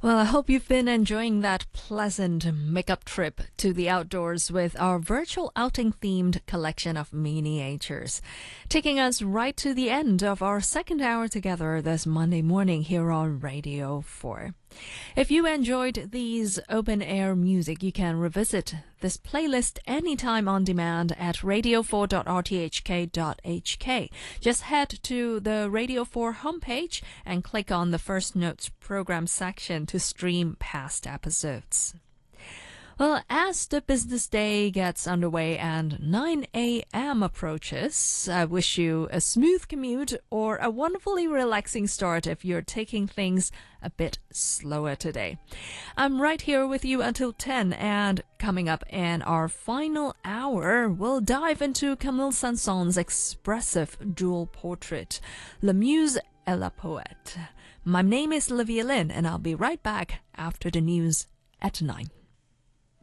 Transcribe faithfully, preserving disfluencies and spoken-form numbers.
Well, I hope you've been enjoying that pleasant makeup trip to the outdoors with our virtual outing themed collection of miniatures, taking us right to the end of our second hour together this Monday morning here on Radio four. If you enjoyed these open air music, you can revisit this playlist anytime on demand at radio four dot r t h k dot h k. Just head to the Radio four homepage and click on the First Notes program section to stream past episodes. Well, as the business day gets underway and nine a.m. approaches, I wish you a smooth commute or a wonderfully relaxing start if you're taking things a bit slower today. I'm right here with you until ten, and coming up in our final hour, we'll dive into Camille Saint-Saëns' expressive dual portrait, La Muse et la Poète. My name is Olivia Lin, and I'll be right back after the news at nine.